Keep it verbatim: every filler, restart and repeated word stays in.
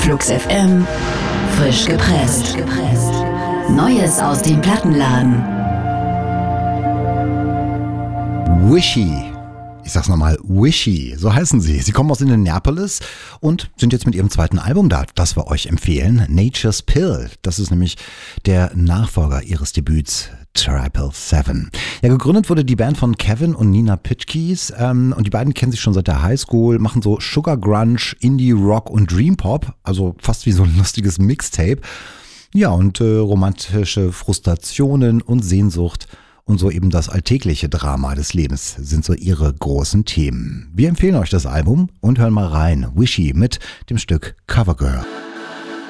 Flux F M, frisch gepresst. Neues aus dem Plattenladen. Wishy. Ich sag's nochmal, Wishy, so heißen sie. Sie kommen aus Indianapolis und sind jetzt mit ihrem zweiten Album da, das wir euch empfehlen. Nature's Pill. Das ist nämlich der Nachfolger ihres Debüts, Triple Seven. Ja, gegründet wurde die Band von Kevin und Nina Pitchkes ähm, und die beiden kennen sich schon seit der Highschool, machen so Sugar Grunge, Indie Rock und Dream Pop, also fast wie so ein lustiges Mixtape. Ja, und äh, romantische Frustrationen und Sehnsucht und so eben das alltägliche Drama des Lebens sind so ihre großen Themen. Wir empfehlen euch das Album und hören mal rein. Wishy mit dem Stück Covergirl.